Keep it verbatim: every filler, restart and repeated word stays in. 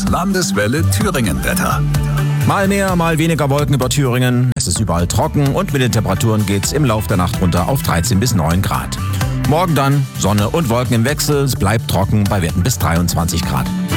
Landeswelle Thüringen-Wetter. Mal mehr, mal weniger Wolken über Thüringen. Es ist überall trocken und mit den Temperaturen geht's im Lauf der Nacht runter auf dreizehn bis neun Grad. Morgen dann Sonne und Wolken im Wechsel. Es bleibt trocken bei Werten bis dreiundzwanzig Grad.